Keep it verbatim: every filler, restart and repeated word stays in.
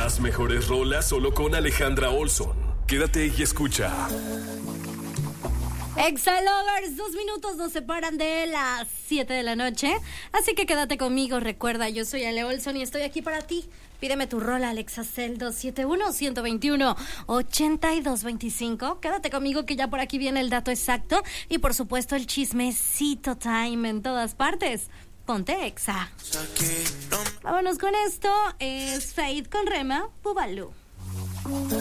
Las mejores rolas solo con Alejandra Olson. Quédate y escucha. Exa Lovers, dos minutos nos separan de las siete de la noche. Así que quédate conmigo. Recuerda, yo soy Ale Olson y estoy aquí para ti. Pídeme tu rola, Alexacel dos siete uno, uno dos uno, ocho dos dos cinco. Quédate conmigo que ya por aquí viene el dato exacto. Y por supuesto el chismecito time en todas partes. Ponte Exa. Vámonos con esto. Es Fade con Rema, Bubalú.